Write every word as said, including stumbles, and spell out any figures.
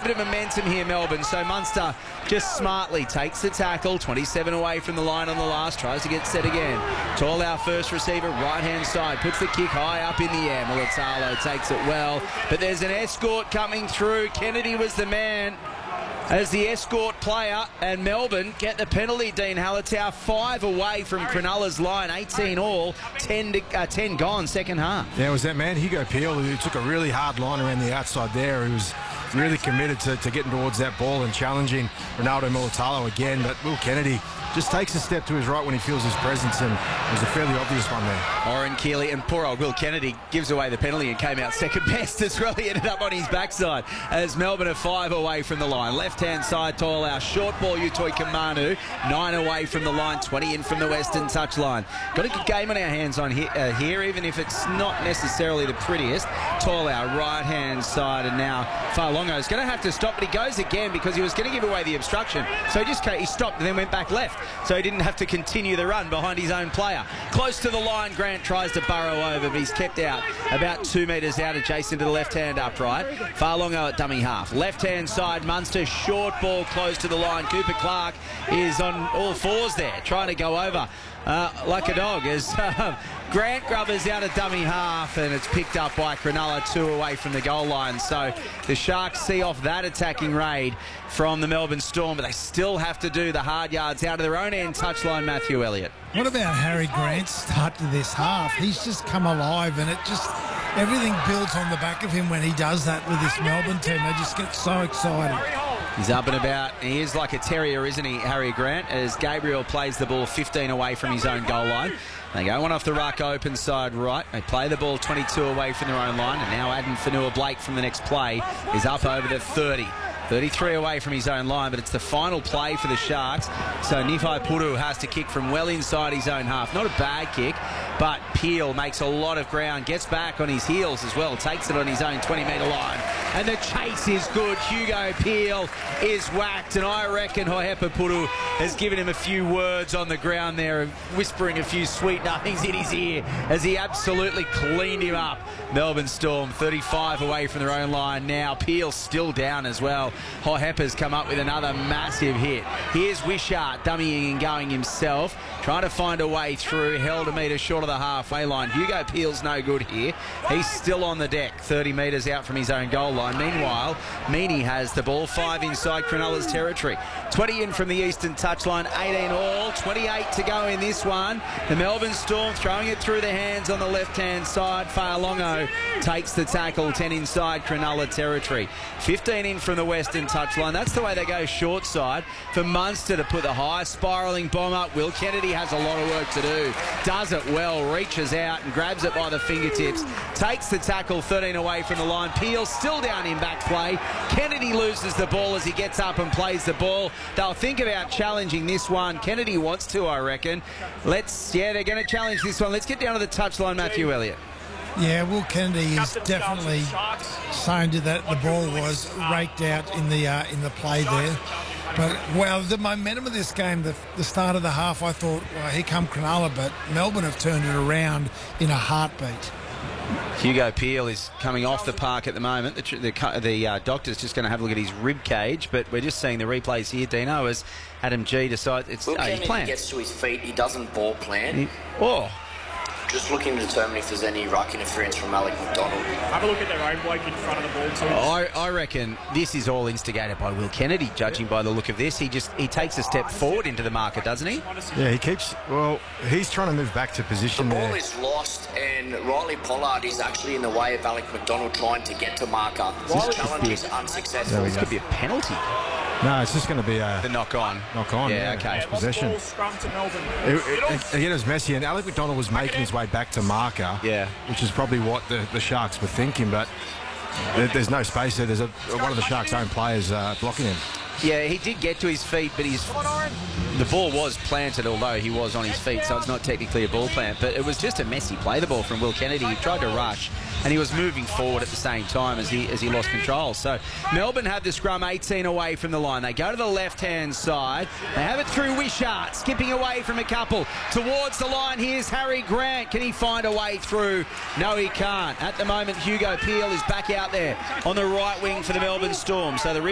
bit of momentum here, Melbourne. So Munster just smartly takes the tackle, twenty-seven away from the line on the last, tries to get set again. Tall, our first receiver, right-hand side, puts the kick high up in the air. Mulitalo takes it well, but there's an escort coming through. Kennedy was the man as the escort player, and Melbourne get the penalty. Dean Hallertau, five away from Cronulla's line, eighteen all, ten, to, uh, ten gone, second half. Yeah, it was that man, Hugo Peel, who took a really hard line around the outside there. He was really committed to, to getting towards that ball and challenging Ronaldo Mulitalo again, but Will Kennedy just takes a step to his right when he feels his presence, and it was a fairly obvious one there. Oren Keeley and poor old Will Kennedy gives away the penalty and came out second best as well. He ended up on his backside as Melbourne are five away from the line. Left-hand side, Toil, our short ball, Utoi Kamanu, nine away from the line, twenty in from the western touchline. Got a good game on our hands on here, uh, here even if it's not necessarily the prettiest. Toil, our right-hand side, and now Fa'alongo is going to have to stop, but he goes again because he was going to give away the obstruction. So he just he stopped and then went back left. So he didn't have to continue the run behind his own player. Close to the line, Grant tries to burrow over, but he's kept out about two metres out, adjacent to the left-hand upright. Fa'alongo at dummy half. Left-hand side, Munster, short ball close to the line. Cooper Clark is on all fours there, trying to go over uh, like a dog as uh, Grant Grubbers out of dummy half, and it's picked up by Cronulla, two away from the goal line. So the Sharks see off that attacking raid from the Melbourne Storm, but they still have to do the hard yards out of their own end touchline. Matthew Elliott. What about Harry Grant's start to this half? He's just come alive, and it just, everything builds on the back of him when he does that with this Melbourne team. They just get so excited. He's up and about. He is like a terrier, isn't he, Harry Grant, as Gabriel plays the ball fifteen away from his own goal line. They go one off the ruck, open side right. They play the ball twenty-two away from their own line, and now Adam Fanua-Blake from the next play is up over the thirty. thirty-three away from his own line, but it's the final play for the Sharks. So Nifai Puru has to kick from well inside his own half. Not a bad kick, but Peel makes a lot of ground, gets back on his heels as well, takes it on his own twenty metre line. And the chase is good. Hugo Peel is whacked, and I reckon Hohepa Puru has given him a few words on the ground there, whispering a few sweet nothings in his ear as he absolutely cleaned him up. Melbourne Storm thirty-five away from their own line now. Peel still down as well. Hohepa's come up with another massive hit. Here's Wishart dummying and going himself, trying to find a way through, held a metre short of the halfway line. Hugo Peel's no good here. He's still on the deck, thirty metres out from his own goal line. Meanwhile, Meaney has the ball, five inside Cronulla's territory. twenty in from the eastern touchline, eighteen all, twenty-eight to go in this one. The Melbourne Storm throwing it through the hands on the left-hand side. Fa'alongo takes the tackle, ten inside Cronulla territory. fifteen in from the western touchline. That's the way they go short side for Munster to put the high spiralling bomb up. Will Kennedy has a lot of work to do. Does it well, reaches out and grabs it by the fingertips. Takes the tackle, thirteen away from the line. Peel still down in back play. Kennedy loses the ball as he gets up and plays the ball. They'll think about challenging this one. Kennedy wants to, I reckon. Let's, yeah, they're going to challenge this one. Let's get down to the touchline, Matthew Elliott. Yeah, Will Kennedy is definitely saying that the ball was raked out in the uh, in the play there. But, well, the momentum of this game, the, the start of the half, I thought, well, here come Cronulla, but Melbourne have turned it around in a heartbeat. Hugo Peel is coming off the park at the moment. The, the, the uh, doctor's just going to have a look at his rib cage, but we're just seeing the replays here, Dino, as Adam G decides it's Will uh, Kennedy he's playing. Gets to his feet, he doesn't ball plan. He, oh. Just looking to determine if there's any ruck interference from Alec McDonald. Have a look at their own bloke in front of the ball too. I, I reckon this is all instigated by Will Kennedy, judging by the look of this. He just he takes a step forward into the marker, doesn't he? Yeah, he keeps, well, he's trying to move back to position The ball there. is lost, and Riley Pollard is actually in the way of Alec McDonald trying to get to marker. This challenge is unsuccessful. This could be a penalty. No, it's just going to be a The knock on. knock on. Yeah, Yeah, okay. it's possession. Ball scrum to Melbourne. It, it, again, it was messy, and Alec McDonald was making his way back to marker, Yeah. which is probably what the, the Sharks were thinking, but there, there's no space there. There's a, one of the Sharks' own players uh, blocking him. Yeah, he did get to his feet, but he's the ball was planted, although he was on his feet, so it's not technically a ball plant. But it was just a messy play, the ball from Will Kennedy. He tried to rush, and he was moving forward at the same time as he as he lost control. So Melbourne have the scrum eighteen away from the line. They go to the left-hand side. They have it through Wishart, skipping away from a couple. Towards the line, here's Harry Grant. Can he find a way through? No, he can't. At the moment, Hugo Peel is back out there on the right wing for the Melbourne Storm. So the